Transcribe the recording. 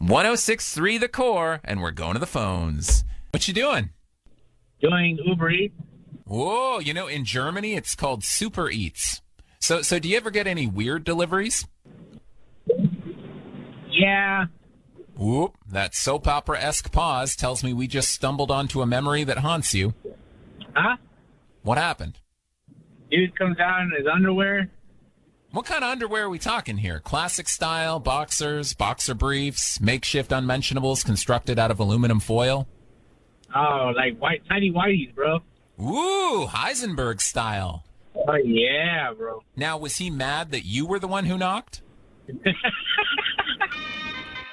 1063 The Core, and we're going to the phones. What you doing? Doing Uber Eats. Whoa, in Germany, it's called Super Eats. So do you ever get any weird deliveries? Yeah. Whoop, that soap opera-esque pause tells me we just stumbled onto a memory that haunts you. Huh? What happened? Dude comes out in his underwear. What kind of underwear are we talking here? Classic style, boxers, boxer briefs, makeshift unmentionables constructed out of aluminum foil? Oh, like tiny whiteys, bro. Ooh, Heisenberg style. Oh, yeah, bro. Now, was he mad that you were the one who knocked?